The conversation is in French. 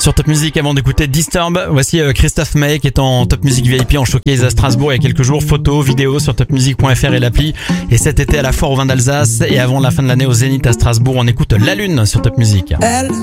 Sur Top Music, avant d'écouter Disturb, voici Christophe Maé qui est en Top Music VIP en showcase à Strasbourg il y a quelques jours. Photos, vidéos sur topmusic.fr et l'appli. Et cet été à la Foire au Vin d'Alsace et avant la fin de l'année au Zénith à Strasbourg, on écoute La Lune sur Top Music. Elle